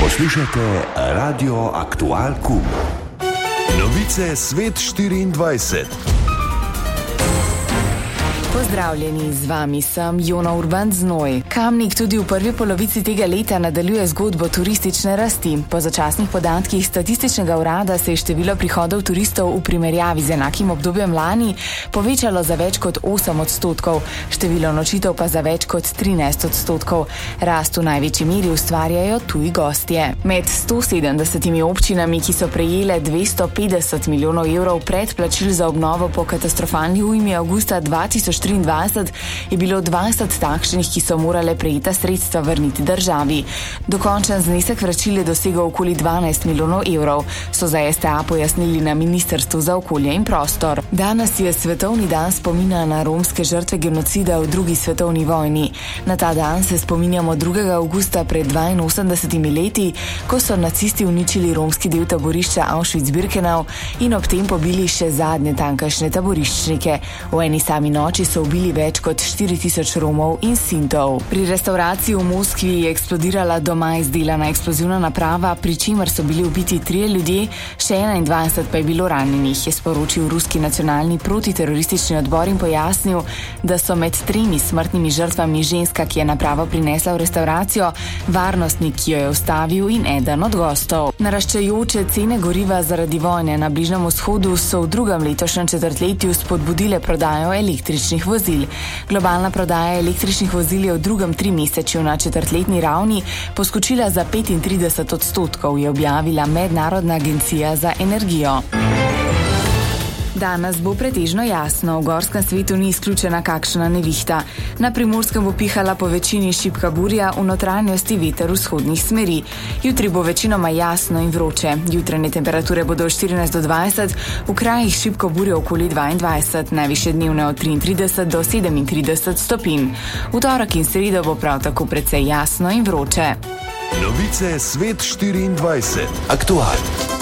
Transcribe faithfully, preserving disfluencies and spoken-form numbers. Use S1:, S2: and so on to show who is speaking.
S1: Poslušajte Radio Aktual Kum. Novice Svet štiriindvajset.
S2: Pozdravljeni, z vami sem Jona Urban Znoj. Kamnik tudi v prvi polovici tega leta nadaljuje zgodbo turistične rasti. Po začasnih podatkih statističnega urada se je število prihodov turistov v primerjavi z enakim obdobjem lani povečalo za več kot osem odstotkov, število nočitev pa za več kot trinajst odstotkov. Rast v največji meri ustvarjajo tuji gostje. Med sto sedemdesetimi občinami, ki so prejele dvesto petdeset milijonov evrov predplačil za obnovo po katastrofalni ujmi avgusta dva tisoč triindvajset, je bilo dvajset takšnih, ki so morale prejeta sredstva vrniti državi. Dokončen znesek vračil je dosegel okoli dvanajst milijonov evrov, so za S T A pojasnili na Ministrstvu za okolje in prostor. Danes je svetovni dan spomina na romske žrtve genocida v drugi svetovni vojni. Na ta dan se spominjamo drugega avgusta pred dvainosemdesetimi leti, ko so nacisti uničili romski del taborišča Auschwitz-Birkenau in ob tem pobili še zadnje tamkajšnje taboriščnike. V eni sami noči so ubili več kot štiri tisoč Romov in Sintov. Pri restavraciji v Moskvi je eksplodirala doma izdelana eksplozivna naprava, pri čemer so bili ubiti trije ljudje, še enaindvajset pa je bilo ranjenih, je sporočil ruski nacionalni protiteroristični odbor in pojasnil, da so med tremi smrtnimi žrtvami ženska, ki je napravo prinesla v restauracijo, varnostnik, ki jo je ustavil, in eden od gostov. Naraščajoče cene goriva zaradi vojne na Bližnjem vzhodu so v drugem letošnjem četrtletju spodbudile prodajo električnih vozil. Globalna prodaja električnih vozil je v drugem trimesečju na četrtletni ravni poskočila za petintrideset odstotkov, je objavila Mednarodna agencija za energijo. Danes bo pretežno jasno, v gorskem svetu ni izključena kakšna nevihta. Na Primorskem bo pihala po večini šibka burja, v notranjosti veter vzhodnih smeri. Jutri bo večinoma jasno in vroče. Jutranje temperature bodo od štirinajst do dvajset, v krajih šibko burje okoli dvaindvajset, najvišje dnevne od triintrideset do sedemintrideset stopinj. V torek in sredo bo prav tako precej jasno in vroče.
S1: Novice Svet štiriindvajset. Aktual.